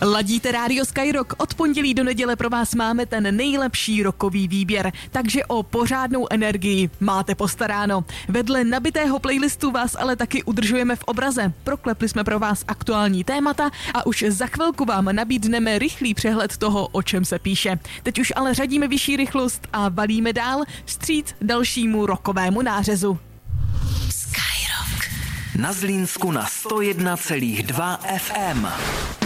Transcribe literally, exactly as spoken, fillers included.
Ladíte Rádio Skyrock, od pondělí do neděle pro vás máme ten nejlepší rokový výběr, takže o pořádnou energii máte postaráno. Vedle nabitého playlistu vás ale taky udržujeme v obraze. Proklepli jsme pro vás aktuální témata a už za chvilku vám nabídneme rychlý přehled toho, o čem se píše. Teď už ale řadíme vyšší rychlost a valíme dál vstříc dalšímu rokovému nářezu. Skyrock. Na Zlínsku na sto jedna celá dva ef em.